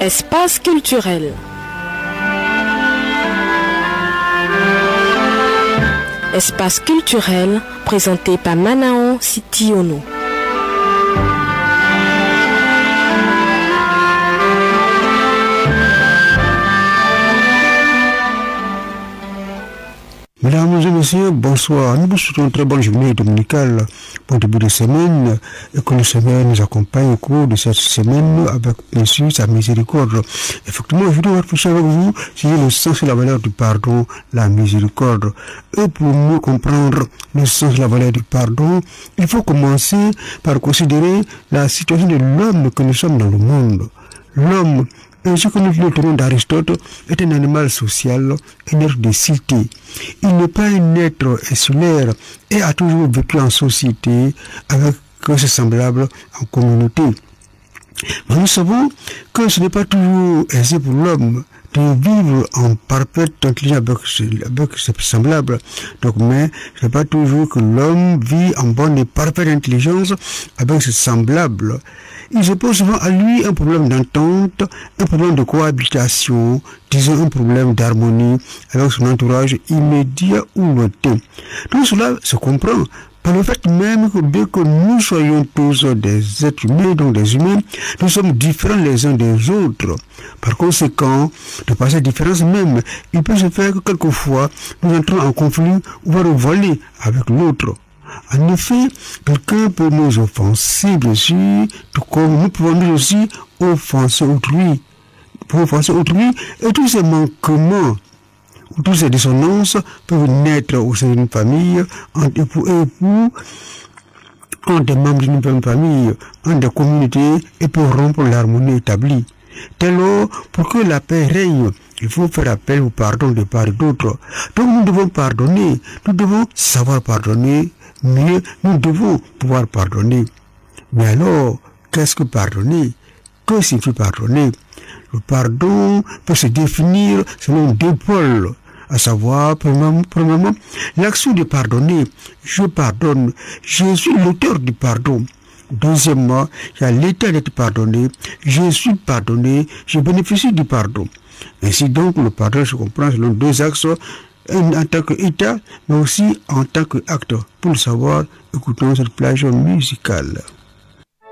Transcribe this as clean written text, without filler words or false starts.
Espace culturel. Espace culturel présenté par Manao Sitiono. Mesdames et messieurs, bonsoir. Nous vous souhaitons une très bonne journée dominicale, bon début de semaine, et que le Seigneur nous accompagne au cours de cette semaine avec, bien sûr, sa miséricorde. Effectivement, je dois réfléchir avec vous sur le sens et la valeur du pardon, la miséricorde. Et pour mieux comprendre le sens et la valeur du pardon, il faut commencer par considérer la situation de l'homme que nous sommes dans le monde. L'homme, ce que nous tenons d'Aristote, est un animal social, un être de cité. Il n'est pas un être insulaire et a toujours vécu en société avec ses semblables en communauté. Mais nous savons que ce n'est pas toujours aisé pour l'homme de vivre en parfaite intelligence avec ses semblables. Donc, mais ce n'est pas toujours que l'homme vit en bonne et parfaite intelligence avec ses semblables. Il se pose souvent à lui un problème d'entente, un problème de cohabitation, disons un problème d'harmonie avec son entourage immédiat ou lointain. Tout cela se comprend par le fait même que bien que nous soyons tous des êtres humains, donc des humains, nous sommes différents les uns des autres. Par conséquent, de par cette différence même, il peut se faire que quelquefois nous entrons en conflit ou voire voler avec l'autre. En effet, quelqu'un peut nous offenser, bien sûr, tout comme nous pouvons nous aussi offenser autrui. Pour offenser autrui, et tous ces manquements, toutes ces dissonances peuvent naître au sein d'une famille, entre époux et époux, entre des membres d'une même famille, entre des communautés, et peuvent rompre l'harmonie établie. Dès lors, pour que la paix règne, il faut faire appel au pardon de part et d'autre. Donc nous devons pardonner, nous devons savoir pardonner, mieux nous devons pouvoir pardonner. Mais alors, qu'est-ce que pardonner? Que signifie pardonner? Le pardon peut se définir selon deux pôles, à savoir, premièrement, l'action de pardonner. Je pardonne, je suis l'auteur du pardon. Deuxièmement, il y a l'état d'être pardonné, je suis pardonné, je bénéficie du pardon. Ainsi donc, le pardon se comprend selon deux axes, en tant qu'état, mais aussi en tant qu'acte. Pour le savoir, écoutons cette plage musicale.